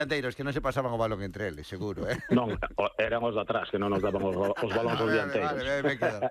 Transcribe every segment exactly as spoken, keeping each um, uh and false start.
Dianteiros que non se pasaban o balón entre eles, seguro, eh? Non, eran os de atrás que non nos daban os, os balóns aos dianteiros. Vale, vale, me quedo.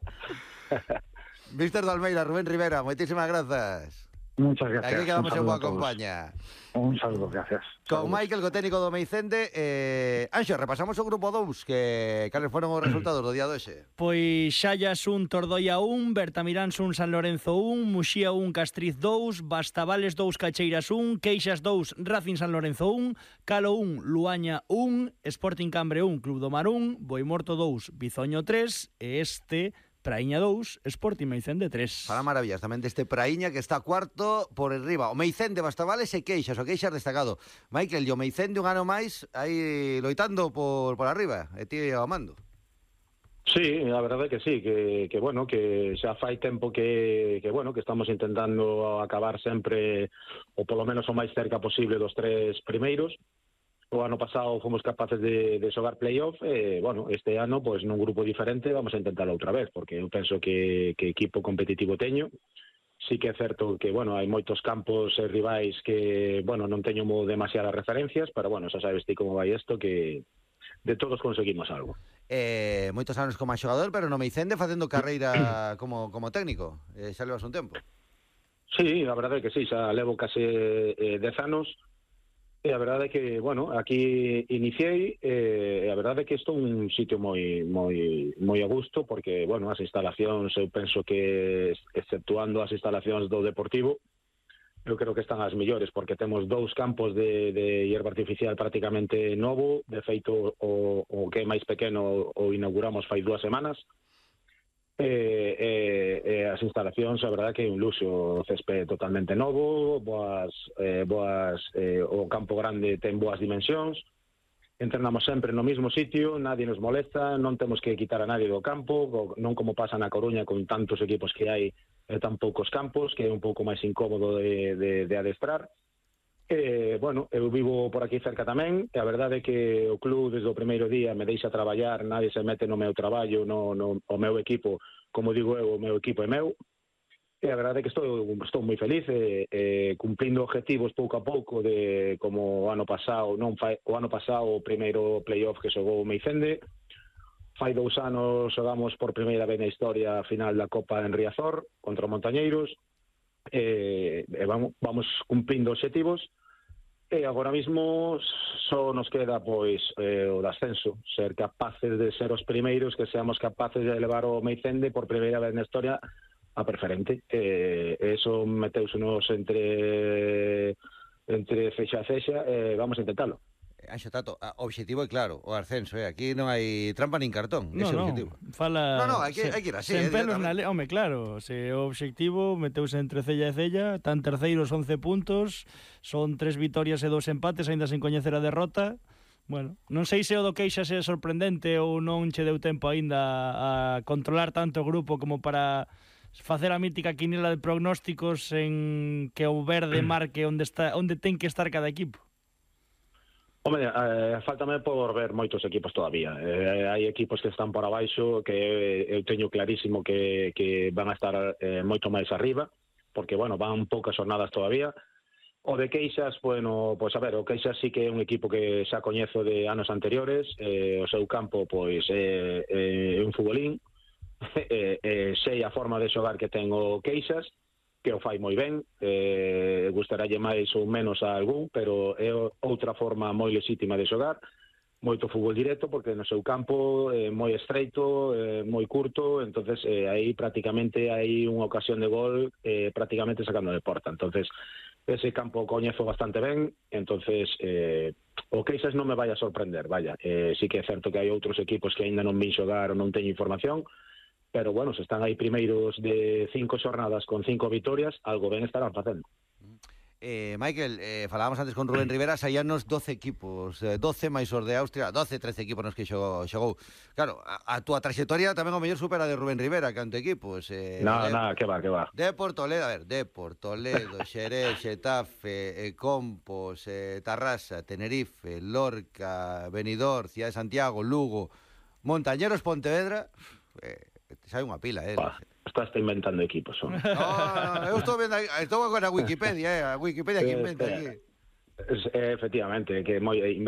Mister Dalmeida, Rubén Rivera, moitísimas grazas. Muchas gracias. Aquí quedamos en boa compañía. Un saludo, gracias. Con Saludos. Michael, co técnico do Meicende. eh, Anxo, repasamos o grupo dous, que cales foron os resultados do día de hoxe? Pois Xallas un, Tordoia un, Bertamiráns un, San Lorenzo un, Muxía un, Castriz dous, Bastavales dous, Cacheiras un, Queixas dous, Racing San Lorenzo un, Calo un, Luaña un, Sporting Cambre un, Club do Mar un, Boimorto dous, Bizoño tres, e este... Praíña dous, Sporting Meicende tres. Para maravillas tamén deste Praíña que está cuarto por enriba. O Meicende, Bastavales e Queixas, o Queixas destacado. Michael, e o Meicende un ano máis aí loitando por, por arriba, e ti ao mando. Sí, a verdade é que sí, que, que bueno, que xa fai tempo que, que bueno, que estamos intentando acabar sempre ou polo menos o máis cerca posible dos tres primeiros. O ano pasado fomos capaces de, de xogar playoff e, bueno, este ano, pois, nun grupo diferente vamos a intentarlo outra vez, porque eu penso que, que equipo competitivo teño. Sí que é certo que, bueno, hai moitos campos e rivais que, bueno, non teño demasiadas referencias, pero, bueno, xa sabes ti como vai isto, que de todos conseguimos algo. Eh, moitos anos como xogador, pero no Meicende facendo carreira como, como técnico. Eh, xa levas un tempo. Sí, a verdade é que sí, xa levo case eh, dez anos. E a verdade é que, bueno, aquí iniciei e a verdade é que isto é un sitio moi moi moi a gusto porque, bueno, as instalacións, eu penso que, exceptuando as instalacións do Deportivo, eu creo que están as mellores porque temos dous campos de, de hierba artificial prácticamente novo, de feito o, o que é máis pequeno o inauguramos fai dúas semanas. E, e, e as instalacións, a verdade que é un luxo, o césped totalmente novo, boas, eh, boas eh, o campo grande ten boas dimensións, entrenamos sempre no mesmo sitio, nadie nos molesta, non temos que quitar a nadie do campo, non como pasa na Coruña con tantos equipos que hai e tan poucos campos, que é un pouco máis incómodo de, de, de adestrar. E, bueno, eu vivo por aquí cerca tamén, e a verdade é que o club desde o primeiro día me deixa traballar, nadie se mete no meu traballo, no, no o meu equipo, como digo eu, o meu equipo é meu, e a verdade é que estou, estou moi feliz, e, e cumplindo objetivos pouco a pouco, de como o ano pasado, non fai, o ano pasado o primeiro playoff que xogou o Meicende, fai dous anos xogamos por primeira vez na historia a final da Copa en Riazor, contra o Montañeiros, e, e vamos, vamos cumplindo objetivos. E agora mesmo só nos queda pois eh, o de ascenso, ser capaces de ser os primeiros, que seamos capaces de elevar o Meicende por primeira vez na historia a preferente. E eh, eso meteusenos entre entre fecha a fecha, e eh, vamos a intentalo. Anxo Tato, o objetivo é claro, o ascenso, eh? Aquí non hai trampa nin cartón, no, ese no, objetivo. Fala... No, no, hai que, hai que ir así. Sen eh, pelos na le... Home, claro, se o objetivo meteuse entre cella e cella, tan terceiros once puntos, son tres vitorias e dos empates, aínda sen coñecer a derrota. Bueno, non sei se o do Queixas é sorprendente ou non che deu tempo aínda a controlar tanto o grupo como para facer a mítica quinela de prognósticos en que o verde marque onde está, onde ten que estar cada equipo. Home, eh, faltame por ver moitos equipos todavía. Eh, hai equipos que están por abaixo que eu teño clarísimo que, que van a estar eh, moito máis arriba, porque, bueno, van poucas jornadas todavía. O de Queixas, bueno, pois a ver, o Queixas sí que é un equipo que xa coñezo de anos anteriores, eh, o seu campo, pois, é eh, eh, un futbolín, eh, eh, sei a forma de xogar que ten o Queixas, que o fai moi ben, eh, gustaralle máis ou menos a algún, pero é outra forma moi lexítima de xogar, moito fútbol directo, porque no seu campo é moi estreito, é moi curto, entonces eh, aí prácticamente hai unha ocasión de gol eh, prácticamente sacando de porta, entonces ese campo coñezo bastante ben, entonces eh, o Queixas non me vai a sorprender, vaya, eh, sí que é certo que hai outros equipos que aínda non vin xogar ou non teño información, pero, bueno, se están aí primeiros de cinco xornadas con cinco vitorias, algo ben estarán facendo. Eh, Michael, eh, falábamos antes con Rubén Rivera, saíanos doce equipos, eh, doce máis os de Austria, doce, trece equipos nos que xogou. xogou. Claro, a, a túa traxectoria tamén o mellor supera a de Rubén Rivera, canto equipos. Eh, no, de, nada, que va, que va. Depor, Toledo, a ver, Depor, Toledo, Xerez, Xetafe, eh, Compos, eh, Tarrasa, Tenerife, Lorca, Benidorm, Cidade de Santiago, Lugo, Montañeros, Pontevedra... Eh, xa hai unha pila, eh. Pa, estás inventando equipos, son. No, no, no, eu estou vendo, estou con a Wikipedia, eh, a Wikipedia que inventa aquí. Eh, efectivamente, que moi